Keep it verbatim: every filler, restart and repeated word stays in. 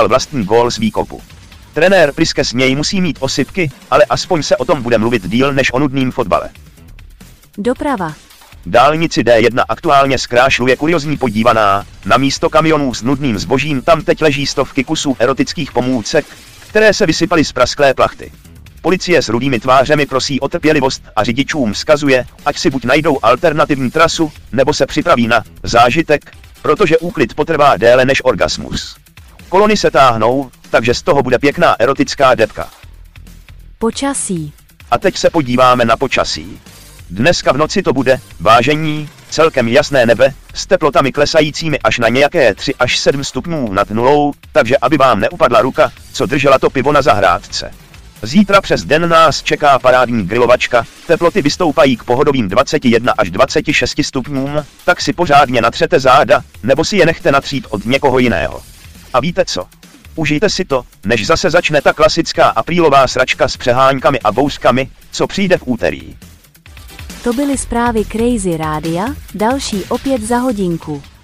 dal vlastní gól z výkopu. Trenér Priske z něj musí mít osypky, ale aspoň se o tom bude mluvit díl než o nudným fotbale. Doprava. Dálnici D jedna aktuálně zkrášluje kuriozní podívaná, na místo kamionů s nudným zbožím tam teď leží stovky kusů erotických pomůcek, které se vysypaly z prasklé plachty. Policie s rudými tvářemi prosí o trpělivost a řidičům vzkazuje, ať si buď najdou alternativní trasu, nebo se připraví na zážitek, protože úklid potrvá déle než orgasmus. Kolony se táhnou, takže z toho bude pěkná erotická debka. Počasí. A teď se podíváme na počasí. Dneska v noci to bude, vážení, celkem jasné nebe, s teplotami klesajícími až na nějaké tři až sedm stupňů nad nulou, takže aby vám neupadla ruka, co držela to pivo na zahrádce. Zítra přes den nás čeká parádní grilovačka, teploty vystoupají k pohodovým dvaceti jednomu až dvaceti šesti stupňům, tak si pořádně natřete záda, nebo si je nechte natřít od někoho jiného. A víte co? Užijte si to, než zase začne ta klasická aprílová sračka s přeháňkami a bouřkami, co přijde v úterý. To byly zprávy Crazy Rádia, další opět za hodinku.